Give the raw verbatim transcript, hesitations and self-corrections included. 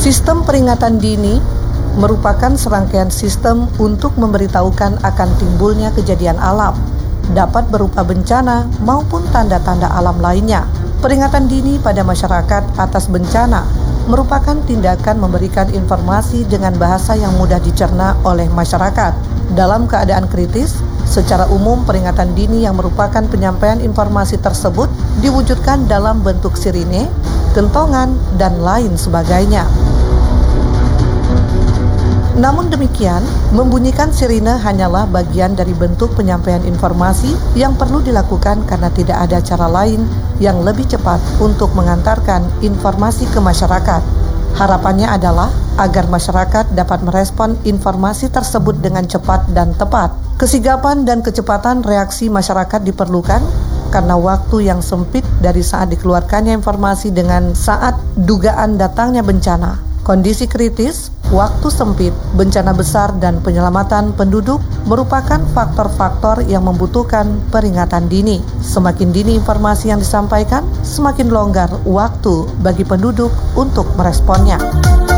Sistem peringatan dini merupakan serangkaian sistem untuk memberitahukan akan timbulnya kejadian alam, dapat berupa bencana maupun tanda-tanda alam lainnya. Peringatan dini pada masyarakat atas bencana merupakan tindakan memberikan informasi dengan bahasa yang mudah dicerna oleh masyarakat. Dalam keadaan kritis, secara umum peringatan dini yang merupakan penyampaian informasi tersebut diwujudkan dalam bentuk sirine, kentongan, dan lain sebagainya. Namun demikian, membunyikan sirine hanyalah bagian dari bentuk penyampaian informasi yang perlu dilakukan karena tidak ada cara lain yang lebih cepat untuk mengantarkan informasi ke masyarakat. Harapannya adalah agar masyarakat dapat merespon informasi tersebut dengan cepat dan tepat. Kesigapan dan kecepatan reaksi masyarakat diperlukan karena waktu yang sempit dari saat dikeluarkannya informasi dengan saat dugaan datangnya bencana. Kondisi kritis, waktu sempit, bencana besar, dan penyelamatan penduduk merupakan faktor-faktor yang membutuhkan peringatan dini. Semakin dini informasi yang disampaikan, semakin longgar waktu bagi penduduk untuk meresponnya.